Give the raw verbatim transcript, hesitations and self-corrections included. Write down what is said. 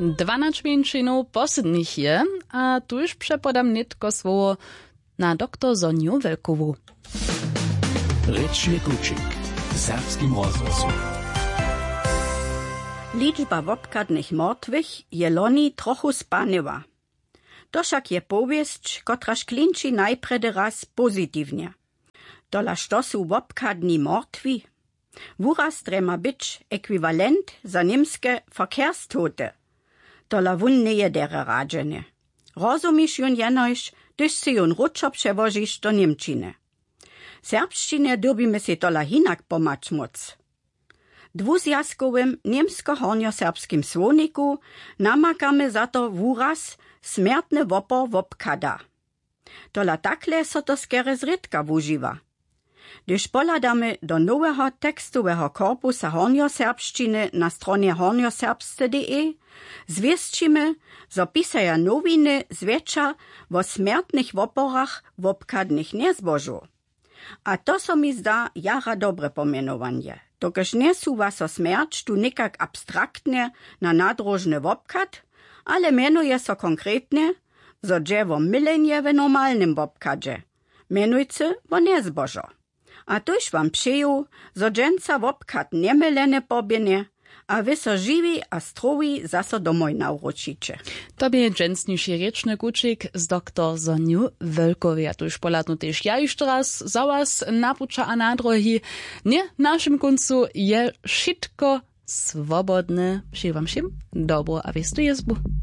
dwanaest mięczynów poslednych je, a tuż przepodam nitko słowo na doktor Zoniu Welkowu. Rečny kučik w serbskim rozgłosu. Liczba wopkadnych mortwych je loni trochu spanyła. To však je powiesć, kotraż klinči najpredy raz pozytywnie. Dola što su wopkadni mortwi? Wuraz trema być ekwivalent za niemskie verkehrstote. Dola wun nie jedere radzenie. Rozumisz jun jenoś, gdyż si jun ruczo przewozisz do Niemčiny. Serbszczynie dobimy si dola hinak pomać móc. Dwuzjazkowym niemsko-hornio-serbskim słowniku namakamy za to wuraz smiertny wopor wopkada. Dola takle so to skere zrytka wużywa. Gdyż poladamy do nowego tekstowego korpusa hornio-serbszczyny na stronie hornioserbsce kropka de, zwiescimy, zo pisaja nowiny zwietrza o smiertnych woporach wopkadnych niezbożu. A to so mi zda jara dobre pomienowanie. Dokež nie suwa so smierć tu nikak abstraktnie na nadrożny wopkad, ale mianuje so konkretnie, zo dziewo mylenie w normalnym wopkadzie, mianujcy wo niezbożo. A tuż wam przyjął, zo dżęca wopkad niemylene pobienie, a wy so żywi a strowi zaso domoj nauročicie. Tobie dżęsniejszy rečny kučik z doktor Zoniu Welkowej. Ja tuż polatno też ja już teraz za was napucza a na drogi. Nie, w naszym końcu je wszystko swobodne. Przy wam všim dobro a wistu jezbu.